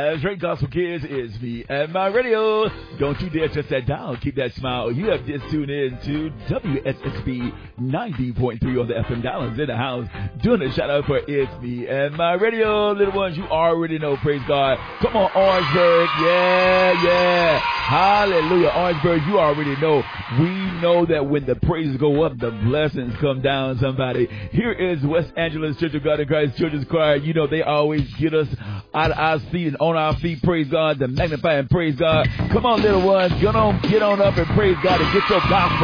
That's right, Gospel Kids. It's me and my radio. Don't you dare touch that dial. Keep that smile. You have just tuned in to WSSB 90.3 on the FM dial. In the house. Doing a shout out for It's Me and my radio. Little ones, you already know. Praise God. Come on, Orangeburg. Yeah. Hallelujah. Orangeburg, you already know. We know that when the praises go up, the blessings come down, somebody. Here is West Angeles Church of God in Christ Children's Choir. You know, they always get us out of our feet and on our feet. Praise God. To magnify and praise God. Come on, little ones. Get on up and praise God and get your gospel.